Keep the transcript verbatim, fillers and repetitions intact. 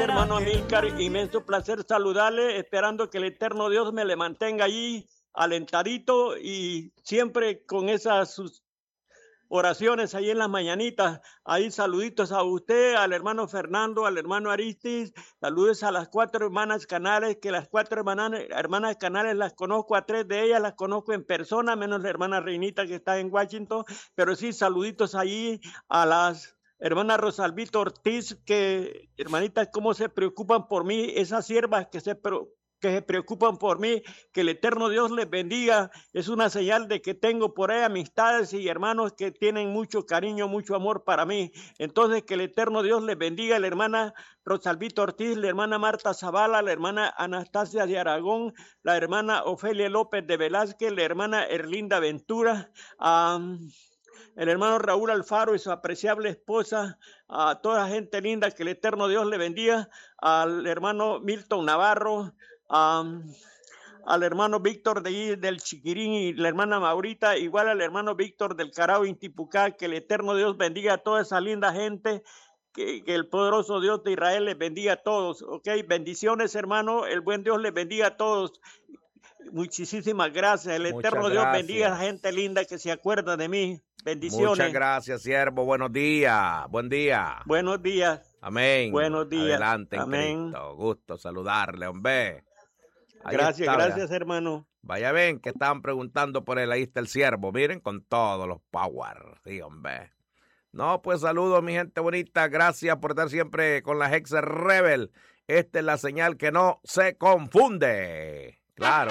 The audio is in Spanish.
hermano Amílcar, inmenso placer saludarle, esperando que el eterno Dios me le mantenga allí alentadito y siempre con esas sus oraciones ahí en las mañanitas. Ahí saluditos a usted, al hermano Fernando, al hermano Aristis, saludos a las cuatro hermanas Canales, que las cuatro hermanas, hermanas Canales las conozco, a tres de ellas las conozco en persona, menos la hermana Reinita que está en Washington, pero sí, saluditos allí a las hermana Rosalvito Ortiz, que hermanitas, cómo se preocupan por mí, esas siervas que se preocupan que se preocupan por mí, que el eterno Dios les bendiga, es una señal de que tengo por ahí amistades y hermanos que tienen mucho cariño, mucho amor para mí. Entonces, que el eterno Dios les bendiga, la hermana Rosalvito Ortiz, la hermana Marta Zavala, la hermana Anastasia de Aragón, la hermana Ofelia López de Velázquez, la hermana Erlinda Ventura, um, el hermano Raúl Alfaro y su apreciable esposa, a toda la gente linda, que el eterno Dios le bendiga, al hermano Milton Navarro, Um, al hermano Víctor de, del Chiquirín y la hermana Maurita, igual al hermano Víctor del Carao Intipucá, que el eterno Dios bendiga a toda esa linda gente, que, que el poderoso Dios de Israel les bendiga a todos, ok, bendiciones hermano, el buen Dios les bendiga a todos, muchísimas gracias, el Muchas eterno gracias. Dios bendiga a la gente linda que se acuerda de mí, bendiciones. Muchas gracias, siervo, buenos días, buen día. Buenos días. Amén. Buenos días. Adelante en Amén. Cristo, gusto saludarle, hombre. Ahí gracias, está, gracias, vaya. hermano. Vaya, ven que estaban preguntando por él, ahí está el siervo, miren, con todos los power, sí, hombre. No, pues saludos, mi gente bonita, gracias por estar siempre con la Hex Rebel. Esta es la señal que no se confunde. Claro.